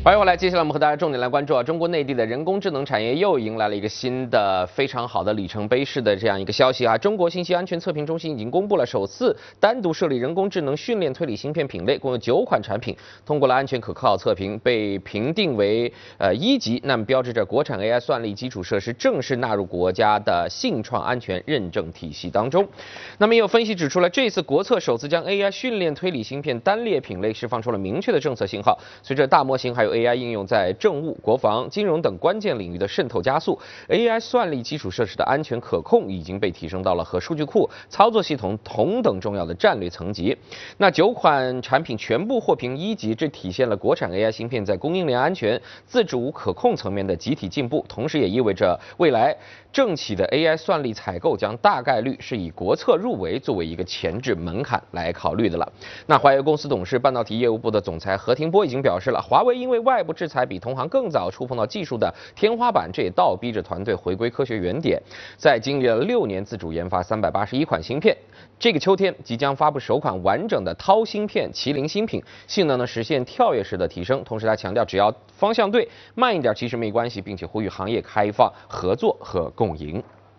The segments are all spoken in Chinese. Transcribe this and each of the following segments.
欢迎回来，接下来我们和大家重点来关注中国内地的人工智能产业又迎来了一个新的非常好的里程碑式的这样一个消息中国信息安全测评中心已经公布了首次单独设立人工智能训练推理芯片品类，共有9款产品通过了安全可靠测评，被评定为1级，那么标志着国产 AI 算力基础设施正式纳入国家的信创安全认证体系当中。那么也有分析指出了，这次国策首次将 AI 训练推理芯片单列品类释放出了明确的政策信号，随着大模型还有AI 应用在政务、国防、金融等关键领域的渗透加速 ，AI 算力基础设施的安全可控已经被提升到了和数据库、操作系统同等重要的战略层级。那9款产品全部获评1级，这体现了国产 AI 芯片在供应链安全、自主可控层面的集体进步，同时也意味着未来政企的 AI 算力采购将大概率是以国策入围作为一个前置门槛来考虑的了。那华为公司董事、半导体业务部的总裁何庭波已经表示了，华为因为外部制裁比同行更早触碰到技术的天花板，这也倒逼着团队回归科学原点。在经历了6年自主研发381款芯片，这个秋天即将发布首款完整的韬芯片麒麟新品，性能呢实现跳跃式的提升。同时他强调，只要方向对，慢一点其实没关系，并且呼吁行业开放、合作和共赢。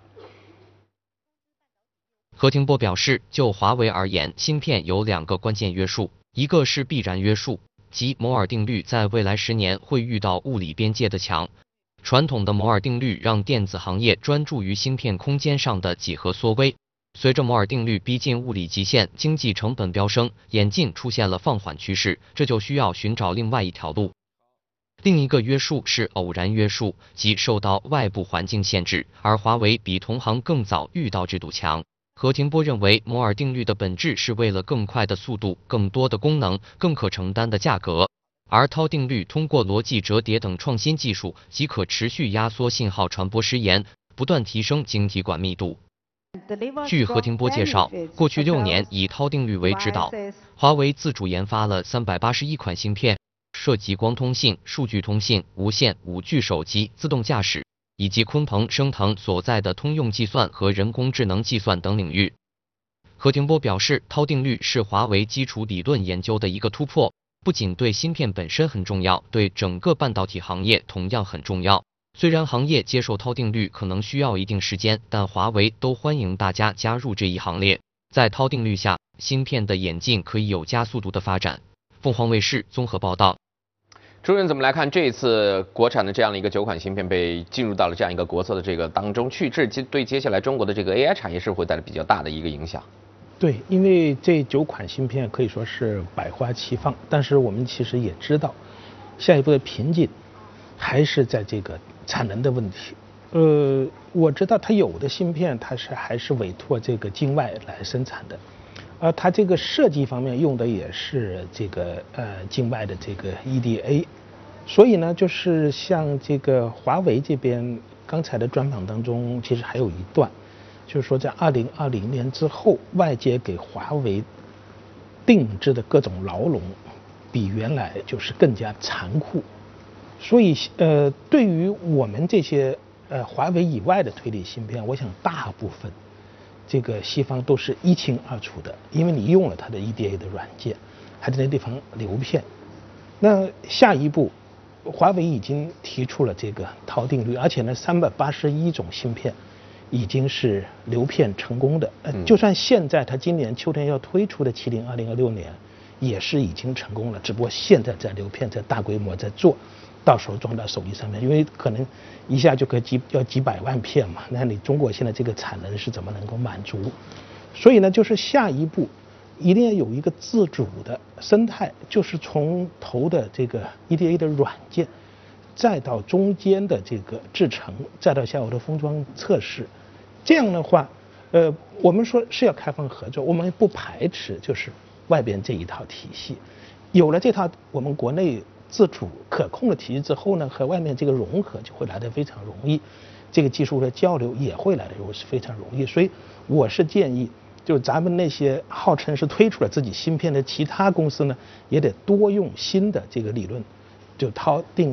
何庭波表示，就华为而言，芯片有2个关键约束，一个是必然约束，即摩尔定律在未来10年会遇到物理边界的墙。传统的摩尔定律让电子行业专注于芯片空间上的几何缩微，随着摩尔定律逼近物理极限，经济成本飙升，演进出现了放缓趋势，这就需要寻找另外一条路。另一个约束是偶然约束，即受到外部环境限制，而华为比同行更早遇到这堵墙。何庭波认为，摩尔定律的本质是为了更快的速度、更多的功能、更可承担的价格，而韬定律通过逻辑折叠等创新技术，即可持续压缩信号传播时延，不断提升晶体管密度。据何庭波介绍，过去6年以韬定律为指导，华为自主研发了381款芯片，涉及光通信、数据通信、无线、5G 手机、自动驾驶，以及鲲鹏、升腾所在的通用计算和人工智能计算等领域。何庭波表示，韬定律是华为基础理论研究的一个突破，不仅对芯片本身很重要，对整个半导体行业同样很重要。虽然行业接受韬定律可能需要一定时间，但华为都欢迎大家加入这一行列。在韬定律下，芯片的演进可以有加速度的发展。凤凰卫视综合报道。 朱任怎么来看这一次国产的这样的一个9款芯片被进入到了这样一个国策的这个当中去，这对接下来中国的这个 AI 产业是会带来比较大的一个影响？ 对，因为这9款芯片可以说是百花齐放，但是我们其实也知道，下一步的瓶颈还是在这个产能的问题。我知道它有的芯片它还是委托这个境外来生产的，它这个设计方面用的也是这个境外的这个 EDA， 所以呢，就是像这个华为这边刚才的专访当中，其实还有一段。就是说，在2020年之后，外界给华为定制的各种牢笼，比原来就是更加残酷。所以，对于我们这些华为以外的推理芯片，我想大部分这个西方都是一清二楚的，因为你用了它的 EDA 的软件，还在那地方流片。那下一步，华为已经提出了这个韬定律，而且呢，381种芯片。已经是流片成功的，就算现在它今年秋天要推出的麒麟2026年，也是已经成功了，只不过现在在流片，在大规模在做，到时候装到手机上面，因为可能一下就可以要几百万片嘛，那你中国现在这个产能是怎么能够满足？所以呢，就是下一步一定要有一个自主的生态，就是从头的这个 EDA 的软件。再到中间的这个制程，再到下游的封装测试，这样的话，我们说是要开放合作，我们不排斥就是外边这一套体系，有了这套我们国内自主可控的体系之后呢，和外面这个融合就会来得非常容易，这个技术的交流也会来得非常容易，所以我是建议，就咱们那些号称是推出了自己芯片的其他公司呢，也得多用新的这个理论，就韬定律。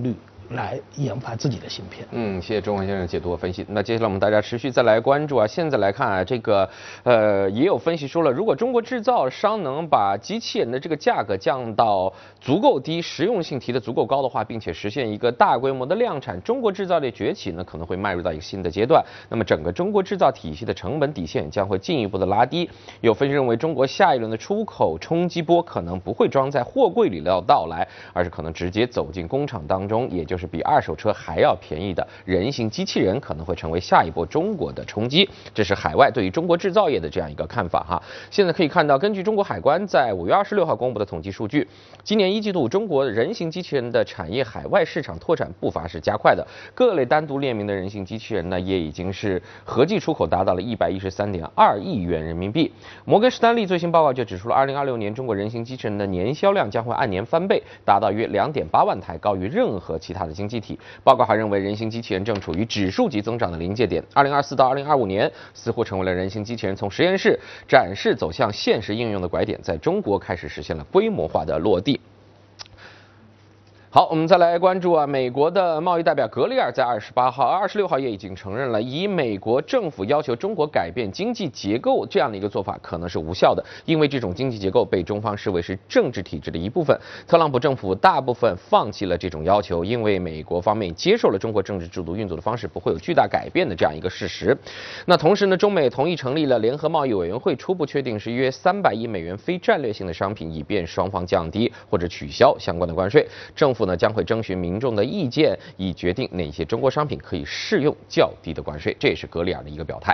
来研发自己的芯片。 谢谢钟文先生解读和分析。那接下来我们大家持续再来关注啊，现在来看啊，这个也有分析说了，如果中国制造商能把机器人的这个价格降到足够低，实用性提得足够高的话，并且实现一个大规模的量产，中国制造业崛起呢可能会迈入到一个新的阶段。那么整个中国制造体系的成本底线将会进一步的拉低。有分析认为，中国下一轮的出口冲击波可能不会装在货柜里到来，而是可能直接走进工厂当中，也就是比二手车还要便宜的人形机器人可能会成为下一波中国的冲击。这是海外对于中国制造业的这样一个看法哈。现在可以看到，根据中国海关在5月26号公布的统计数据，今年1季度中国人形机器人的产业海外市场拓展步伐是加快的，各类单独列明的人形机器人呢，也已经是合计出口达到了113.2亿元人民币。摩根士丹利最新报告就指出了，2026年中国人形机器人的年销量将会按年翻倍，达到约2.8万台，高于任何其他的经济体。报告还认为，人形机器人正处于指数级增长的临界点，2024到2025年似乎成为了人形机器人从实验室展示走向现实应用的拐点，在中国开始实现了规模化的落地。好，我们再来关注啊，美国的贸易代表格里尔在26号也已经承认了，以美国政府要求中国改变经济结构这样的一个做法可能是无效的，因为这种经济结构被中方视为是政治体制的一部分。特朗普政府大部分放弃了这种要求，因为美国方面接受了中国政治制度运作的方式不会有巨大改变的这样一个事实。那同时呢，中美同意成立了联合贸易委员会，初步确定是约300亿美元非战略性的商品，以便双方降低或者取消相关的关税。政府呢将会征询民众的意见，以决定哪些中国商品可以适用较低的关税。这也是格里尔的一个表态。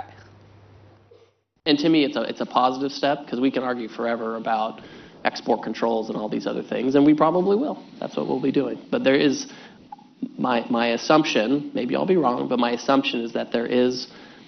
And to me, it's a positive step because we can argue forever about export controls and all these other things, and we probably will. That's what we'll be doing. But there is my assumption, maybe I'll be wrong, but my assumption is that there is,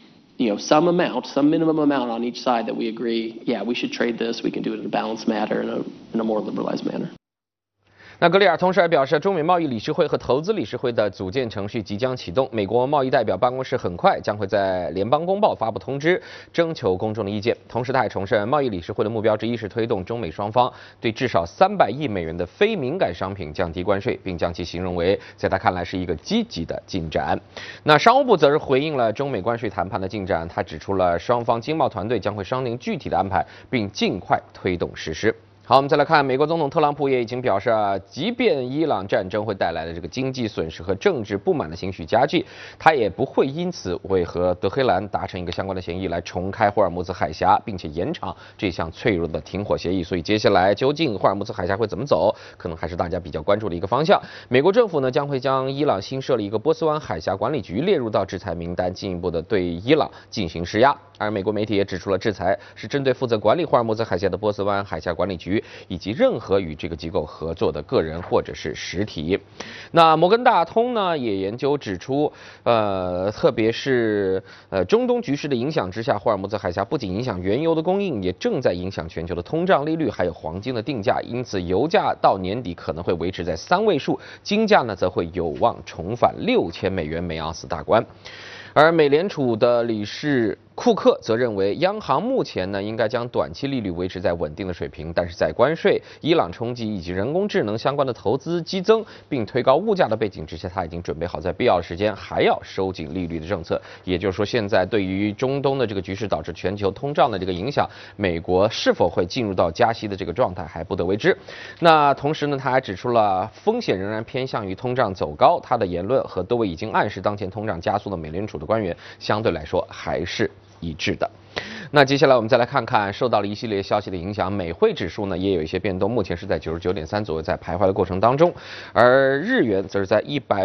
some amount, some minimum amount on each side that we agree, yeah, we should trade this. We can do it in a balanced manner, in a more liberalized manner. 那格里尔同时还表示，中美贸易理事会和投资理事会的组建程序即将启动。美国贸易代表办公室很快将会在联邦公报发布通知，征求公众的意见。同时，他还重申，贸易理事会的目标之一是推动中美双方对至少300亿美元的非敏感商品降低关税，并将其形容为在他看来是一个积极的进展。那商务部则是回应了中美关税谈判的进展，他指出了双方经贸团队将会商定具体的安排，并尽快推动实施。好，我们再来看，美国总统特朗普也已经表示啊，即便伊朗战争会带来的这个经济损失和政治不满的情绪加剧，他也不会因此为和德黑兰达成一个相关的协议来重开霍尔木兹海峡，并且延长这项脆弱的停火协议。所以接下来究竟霍尔木兹海峡会怎么走，可能还是大家比较关注的一个方向。美国政府呢将会将伊朗新设了一个波斯湾海峡管理局列入到制裁名单，进一步的对伊朗进行施压。而美国媒体也指出了，制裁是针对负责管理霍尔木兹海峡的波斯湾海峡管理局以及任何与这个机构合作的个人或者是实体。那摩根大通呢也研究指出，特别是中东局势的影响之下，霍尔木兹海峡不仅影响原油的供应，也正在影响全球的通胀、利率还有黄金的定价。因此，油价到年底可能会维持在3位数，金价呢则会有望重返6000美元每盎司大关。而美联储的理事库克则认为，央行目前呢应该将短期利率维持在稳定的水平，但是在关税、伊朗冲击以及人工智能相关的投资激增并推高物价的背景之下，他已经准备好在必要的时间还要收紧利率的政策。也就是说，现在对于中东的这个局势导致全球通胀的这个影响，美国是否会进入到加息的这个状态还不得为之。那同时呢，他还指出了风险仍然偏向于通胀走高，他的言论和多位已经暗示当前通胀加速的美联储的官员相对来说还是一致的。那接下来我们再来看看，受到了一系列消息的影响，美汇指数呢也有一些变动，目前是在99.3左右，在徘徊的过程当中，而日元则是在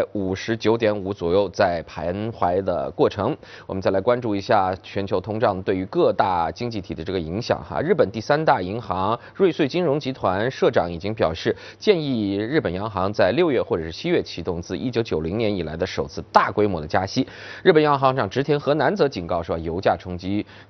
159.5左右，在徘徊的过程。我们再来关注一下全球通胀对于各大经济体的这个影响哈。日本第3大银行瑞穗金融集团社长已经表示，建议日本央行在6月或者是7月启动自1990年以来的首次大规模的加息。日本央行长植田和男则警告说，油价冲击可能会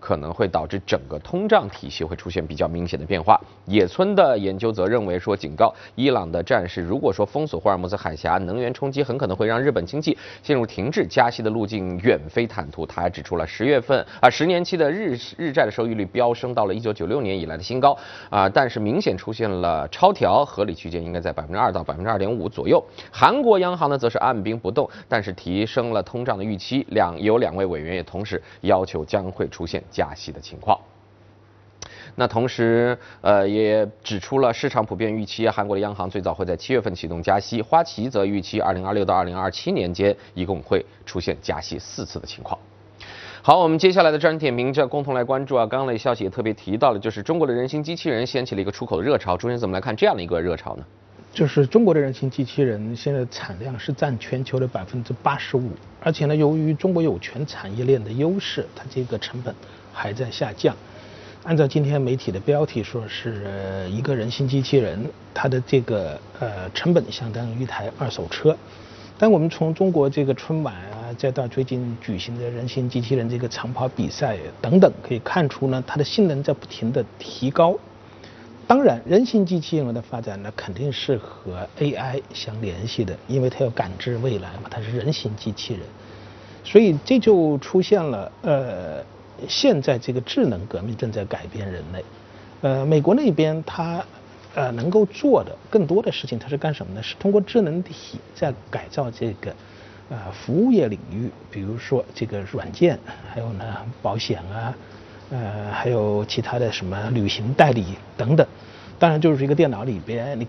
会导致整个通胀体系会出现比较明显的变化。野村的研究则认为说，警告伊朗的战事如果说封锁霍尔木兹海峡，能源冲击很可能会让日本经济陷入停滞，加息的路径远非坦途。他还指出了10年期的日债的收益率飙升到了1996年以来的新高但是明显出现了超调，合理区间应该在2%到2.5%左右。韩国央行呢则是按兵不动，但是提升了通胀的预期，有2位委员也同时要求将会出现加息的情况。那同时，也指出了市场普遍预期韩国的央行最早会在7月份启动加息，花旗则预期2026到2027年间一共会出现加息4次的情况。好，我们接下来的专题点评共同来关注刚刚的消息也特别提到了，就是中国的人形机器人掀起了一个出口的热潮。朱先生怎么来看这样的一个热潮呢？ 就是中国的人形机器人现在产量是占全球的85%，而且呢，由于中国有全产业链的优势，它这个成本还在下降。按照今天媒体的标题说，是一个人形机器人，它的这个成本相当于一台2手车。但我们从中国这个春晚再到最近举行的人形机器人这个长跑比赛等等，可以看出呢，它的性能在不停的提高。当然，人形机器人的发展呢，肯定是和 AI 相联系的，因为它要感知未来嘛，它是人形机器人，所以这就出现了现在这个智能革命正在改变人类。美国那边它能够做的更多的事情，它是干什么呢？是通过智能体在改造这个服务业领域，比如说这个软件，还有呢保险还有其他的什么旅行代理等等。当然，就是一个电脑里边你